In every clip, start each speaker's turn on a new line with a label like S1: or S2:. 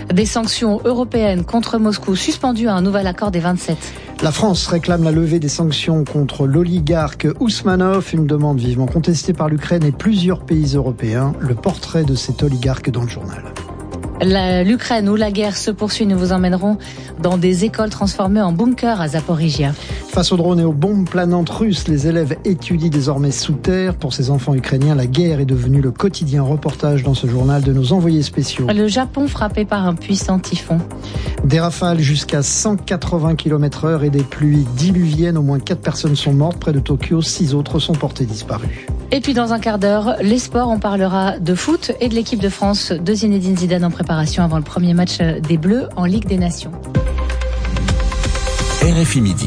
S1: Des sanctions européennes contre Moscou suspendues à un nouvel accord des 27.
S2: La France réclame la levée des sanctions contre l'oligarque Ousmanov, une demande vivement contestée par l'Ukraine et plusieurs pays européens. Le portrait de cet oligarque dans le journal.
S1: L'Ukraine où la guerre se poursuit, nous vous emmènerons dans des écoles transformées en bunkers à Zaporizhia.
S2: Face aux drones et aux bombes planantes russes, les élèves étudient désormais sous terre. Pour ces enfants ukrainiens, la guerre est devenue le quotidien. Reportage dans ce journal de nos envoyés spéciaux.
S1: Le Japon frappé par un puissant typhon.
S2: Des rafales jusqu'à 180 km/h et des pluies diluviennes. Au moins 4 personnes sont mortes près de Tokyo, 6 autres sont portées disparues.
S1: Et puis dans un quart d'heure, les sports, on parlera de foot et de l'équipe de France de Zinedine Zidane en préparation avant le premier match des Bleus en Ligue des Nations.
S3: RFI Midi.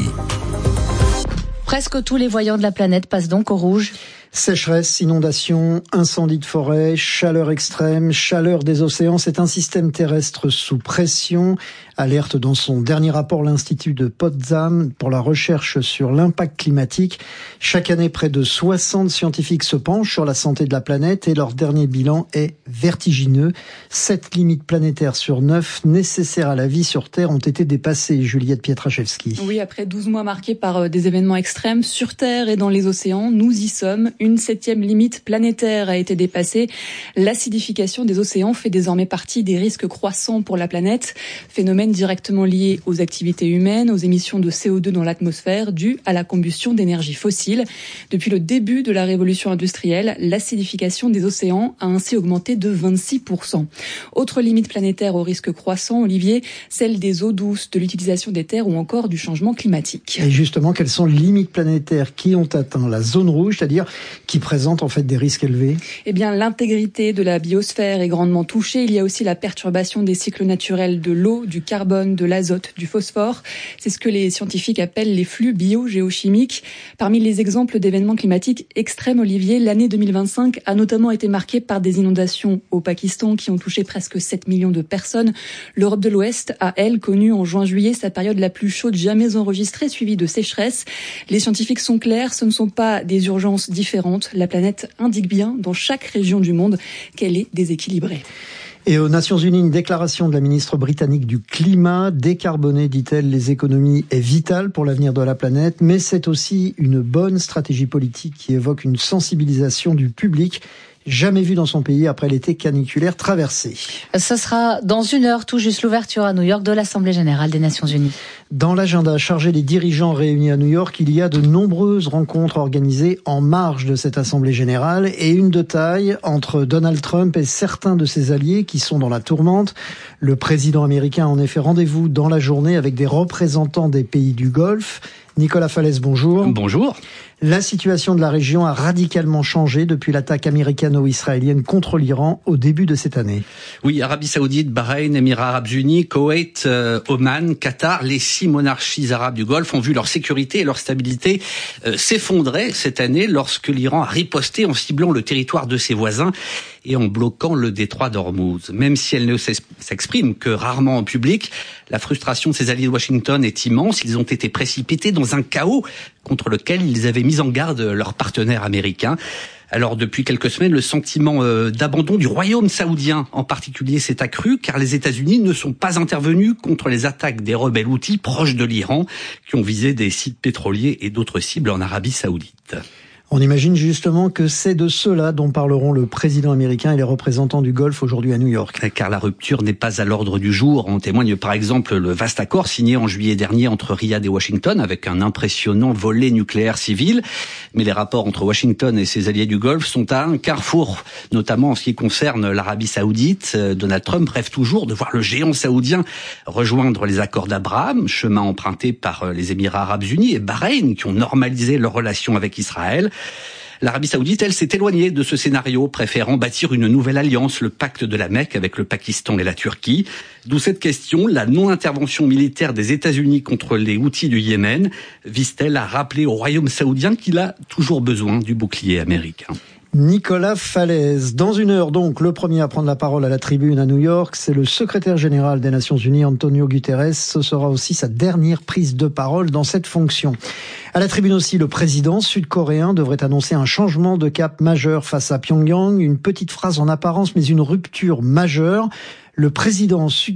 S1: Presque tous les voyants de la planète passent donc au rouge.
S2: Sécheresse, inondations, incendies de forêt, chaleur extrême, chaleur des océans, c'est un système terrestre sous pression. Alerte dans son dernier rapport l'Institut de Potsdam pour la recherche sur l'impact climatique. Chaque année, près de 60 scientifiques se penchent sur la santé de la planète et leur dernier bilan est vertigineux. 7 limites planétaires sur 9 nécessaires à la vie sur Terre ont été dépassées. Juliette Pietraszewski.
S4: Oui, après 12 mois marqués par des événements extrêmes sur Terre et dans les océans, nous y sommes. Une 7e limite planétaire a été dépassée. L'acidification des océans fait désormais partie des risques croissants pour la planète. Phénomène directement lié aux activités humaines, aux émissions de CO2 dans l'atmosphère dues à la combustion d'énergie fossile. Depuis le début de la révolution industrielle, l'acidification des océans a ainsi augmenté de 26%. Autre limite planétaire au risque croissant, Olivier, celle des eaux douces, de l'utilisation des terres ou encore du changement climatique.
S2: Et justement, quelles sont les limites planétaires qui ont atteint la zone rouge, c'est-à-dire qui présentent en fait des risques élevés?
S4: Eh bien, l'intégrité de la biosphère est grandement touchée. Il y a aussi la perturbation des cycles naturels de l'eau, du carbone, de l'azote, du phosphore. C'est ce que les scientifiques appellent les flux bio-géochimiques. Parmi les exemples d'événements climatiques extrêmes, Olivier, l'année 2025 a notamment été marquée par des inondations au Pakistan qui ont touché presque 7 millions de personnes. L'Europe de l'Ouest a, elle, connu en juin-juillet sa période la plus chaude jamais enregistrée, suivie de sécheresse. Les scientifiques sont clairs, ce ne sont pas des urgences différentes. La planète indique bien, dans chaque région du monde, qu'elle est déséquilibrée.
S2: Et aux Nations Unies, une déclaration de la ministre britannique du climat. Décarboner, dit-elle, les économies est vitale pour l'avenir de la planète, mais c'est aussi une bonne stratégie politique qui évoque une sensibilisation du public jamais vu dans son pays après l'été caniculaire traversé.
S1: Ce sera dans une heure, tout juste l'ouverture à New York de l'Assemblée générale des Nations Unies.
S2: Dans l'agenda chargé des dirigeants réunis à New York, il y a de nombreuses rencontres organisées en marge de cette Assemblée générale et une de taille entre Donald Trump et certains de ses alliés qui sont dans la tourmente. Le président américain a en effet rendez-vous dans la journée avec des représentants des pays du Golfe. Nicolas Falaise, bonjour.
S5: Bonjour.
S2: La situation de la région a radicalement changé depuis l'attaque américano-israélienne contre l'Iran au début de cette année.
S5: Oui, Arabie Saoudite, Bahreïn, Émirats Arabes Unis, Koweït, Oman, Qatar, les 6 monarchies arabes du Golfe ont vu leur sécurité et leur stabilité s'effondrer cette année lorsque l'Iran a riposté en ciblant le territoire de ses voisins et en bloquant le détroit d'Ormuz. Même si elle ne s'exprime que rarement en public, la frustration de ses alliés de Washington est immense. Ils ont été précipités dans un chaos contre lequel ils avaient mis en garde leurs partenaires américains. Alors depuis quelques semaines, le sentiment d'abandon du royaume saoudien en particulier s'est accru car les États-Unis ne sont pas intervenus contre les attaques des rebelles houthis proches de l'Iran qui ont visé des sites pétroliers et d'autres cibles en Arabie Saoudite.
S2: On imagine justement que c'est de cela dont parleront le président américain et les représentants du Golfe aujourd'hui à New York.
S5: Car la rupture n'est pas à l'ordre du jour. En témoigne par exemple le vaste accord signé en juillet dernier entre Riyad et Washington avec un impressionnant volet nucléaire civil. Mais les rapports entre Washington et ses alliés du Golfe sont à un carrefour, notamment en ce qui concerne l'Arabie Saoudite. Donald Trump rêve toujours de voir le géant saoudien rejoindre les accords d'Abraham, chemin emprunté par les Émirats Arabes Unis et Bahreïn qui ont normalisé leurs relations avec Israël. L'Arabie Saoudite, elle, s'est éloignée de ce scénario, préférant bâtir une nouvelle alliance, le pacte de la Mecque avec le Pakistan et la Turquie. D'où cette question, la non-intervention militaire des États-Unis contre les Houthis du Yémen vise-t-elle à rappeler au royaume saoudien qu'il a toujours besoin du bouclier américain ?
S2: Nicolas Falaise. Dans une heure donc, le premier à prendre la parole à la tribune à New York, c'est le secrétaire général des Nations Unies, Antonio Guterres. Ce sera aussi sa dernière prise de parole dans cette fonction. À la tribune aussi, le président sud-coréen devrait annoncer un changement de cap majeur face à Pyongyang. Une petite phrase en apparence, mais une rupture majeure. Le président sud